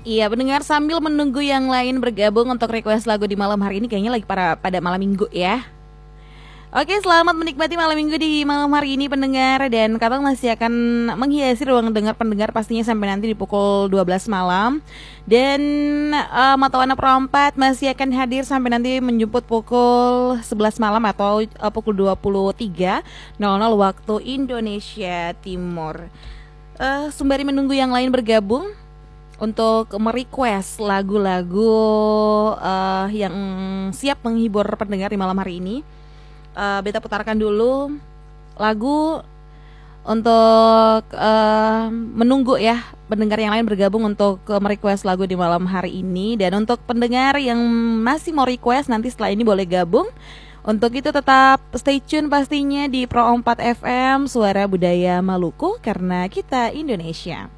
Iya, pendengar sambil menunggu yang lain bergabung untuk request lagu di malam hari ini kayaknya lagi pada malam minggu ya. Oke, selamat menikmati malam minggu di malam hari ini pendengar. Dan Kabang masih akan menghiasi ruang dengar pendengar pastinya sampai nanti di pukul 12 malam. Dan Mata Warna Perompat masih akan hadir sampai nanti menjemput pukul 11 malam atau pukul 23.00 waktu Indonesia Timur. Sembari menunggu yang lain bergabung untuk merequest lagu-lagu yang siap menghibur pendengar di malam hari ini. Beta putarkan dulu lagu untuk menunggu ya pendengar yang lain bergabung untuk merequest lagu di malam hari ini. Dan untuk pendengar yang masih mau request nanti setelah ini boleh gabung. Untuk itu tetap stay tune pastinya di Pro 4 FM Suara Budaya Maluku karena kita Indonesia.